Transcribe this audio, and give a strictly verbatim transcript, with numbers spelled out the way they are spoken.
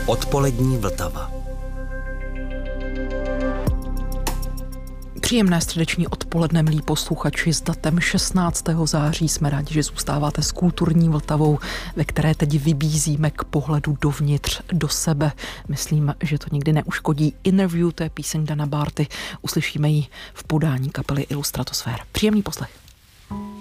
Odpolední Vltava. Příjemné středeční odpoledne, milí posluchači, s datem šestnáctého září. Jsme rádi, že zůstáváte s kulturní Vltavou, ve které teď vybízíme k pohledu dovnitř, do sebe. Myslím, že to nikdy neuškodí. Interview, to je píseň Dana Barty. Uslyšíme ji v podání kapely Illustratosfér. Příjemný poslech.